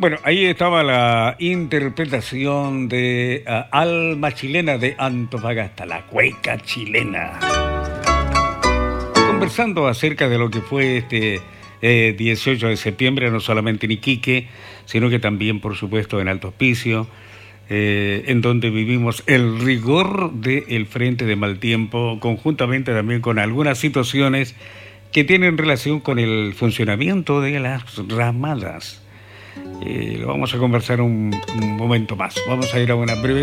Bueno, ahí estaba la interpretación de Alma Chilena de Antofagasta, la cueca chilena. Conversando acerca de lo que fue este 18 de septiembre, no solamente en Iquique, sino que también, por supuesto, en Alto Hospicio, en donde vivimos el rigor del frente de mal tiempo, conjuntamente también con algunas situaciones que tienen relación con el funcionamiento de las ramadas. Lo vamos a conversar un momento más. Vamos a ir a una breve